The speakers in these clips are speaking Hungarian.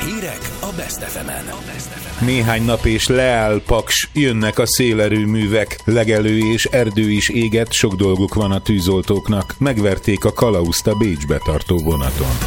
Hírek a Best FM-en. Néhány nap és leáll Paks, jönnek a szélerőművek, legelő és erdő is éget, sok dolguk van a tűzoltóknak. Megverték a kalauzt a Bécsbe tartó vonaton.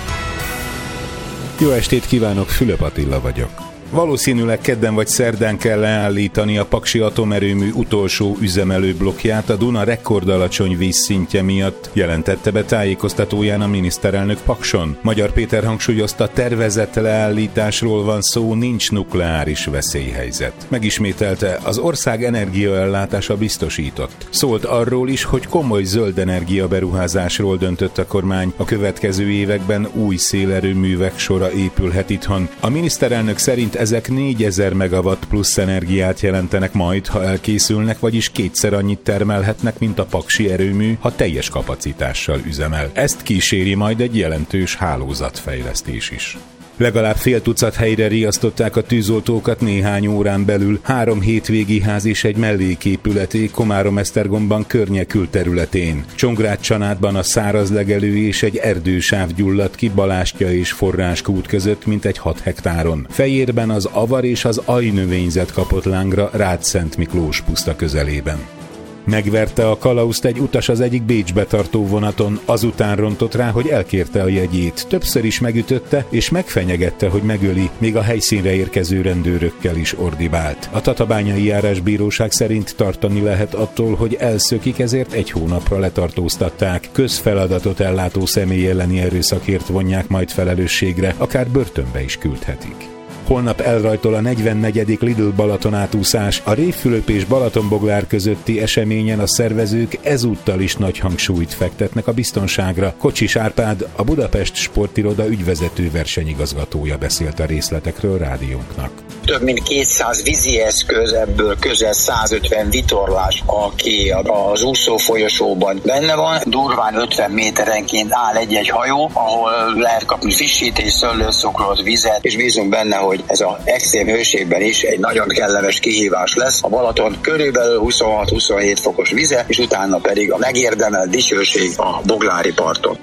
Jó estét kívánok, Fülöp Attila vagyok. Valószínűleg kedden vagy szerdán kell leállítani a paksi atomerőmű utolsó üzemelő blokkját a Duna rekordalacsony vízszintje miatt, jelentette be tájékoztatóján a miniszterelnök Pakson. Magyar Péter hangsúlyozta, tervezett leállításról van szó, nincs nukleáris veszélyhelyzet. Megismételte, az ország energiaellátása biztosított. Szólt arról is, hogy komoly zöld energia beruházásról döntött a kormány. A következő években új szélerőművek sora épülhet itthon. A miniszterelnök szerint ezek 4000 megawatt plusz energiát jelentenek majd, ha elkészülnek, vagyis kétszer annyit termelhetnek, mint a paksi erőmű, ha teljes kapacitással üzemel. Ezt kíséri majd egy jelentős hálózatfejlesztés is. Legalább fél tucat helyre riasztották a tűzoltókat néhány órán belül. 3 hétvégi ház és egy melléképületé Komárom-Esztergomban környekül területén. Csongrád-Csanádban a száraz legelő és egy erdősáv gyulladt ki Balástya és Forráskút között mintegy 6 hektáron. Fejérben az avar és az ajnövényzet kapott lángra Rád-Szent Miklós puszta közelében. Megverte a kalauzt egy utas az egyik Bécsbe tartó vonaton, azután rontott rá, hogy elkérte a jegyét. Többször is megütötte, és megfenyegette, hogy megöli, még a helyszínre érkező rendőrökkel is ordibált. A Tatabányai Járásbíróság szerint tartani lehet attól, hogy elszökik, ezért 1 hónapra letartóztatták. Közfeladatot ellátó személy elleni erőszakért vonják majd felelősségre, akár börtönbe is küldhetik. Holnap elrajtol a 44. Lidl Balaton átúszás. A Révfülöp és Balatonboglár közötti eseményen a szervezők ezúttal is nagy hangsúlyt fektetnek a biztonságra. Kocsis Árpád, a Budapest Sportiroda ügyvezető versenyigazgatója beszélt a részletekről rádiónknak. Több mint 200 vízi eszköz, ebből közel 150 vitorlás, aki az úszó folyosóban benne van. Durván 50 méterenként áll egy-egy hajó, ahol lehet kapni frissítés, szőlőszokrot, vizet, és bízunk benne, hogy ez az extrém hőségben is egy nagyon kellemes kihívás lesz. A Balaton körülbelül 26-27 fokos vize, és utána pedig a megérdemelt dicsőség a boglári parton.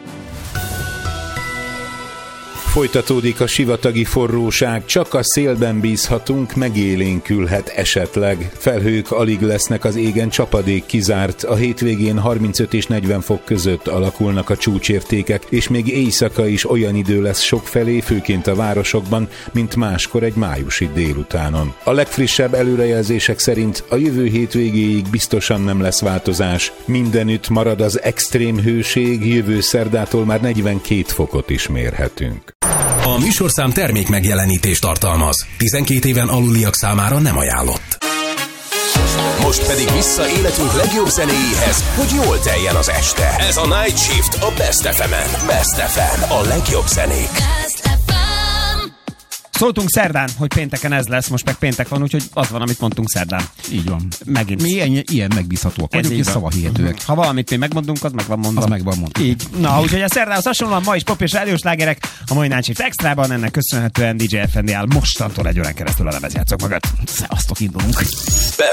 Folytatódik a sivatagi forróság, csak a szélben bízhatunk, megélénkülhet esetleg. Felhők alig lesznek az égen, csapadék kizárt, a hétvégén 35 és 40 fok között alakulnak a csúcsértékek, és még éjszaka is olyan idő lesz sokfelé, főként a városokban, mint máskor egy májusi délutánon. A legfrissebb előrejelzések szerint a jövő hétvégéig biztosan nem lesz változás. Mindenütt marad az extrém hőség, jövő szerdától már 42 fokot is mérhetünk. A műsorszám termék megjelenítést tartalmaz. 12 éven aluliak számára nem ajánlott. Most pedig vissza életünk legjobb zenéjéhez, hogy jól teljen az este. Ez a Night Shift a Best FM-en. Best FM, a legjobb zenék. Szóltunk szerdán, hogy pénteken ez lesz, most meg péntek van, úgyhogy az van, amit mondtunk szerdán. Így van. Megint. Mi ilyen megbízhatóak vagyunk, és szavahihetőek. Ha valamit mi megmondunk, az meg van mondva. Az meg van mondva. Így. Na, úgyhogy a szerdához hasonlóan ma is pop és rádiós lágerek, a mai Night Shift Extrában, ennek köszönhetően DJ FND áll mostantól 1 órán keresztül a lemezjátszók mögött. Szevasztok, indulunk.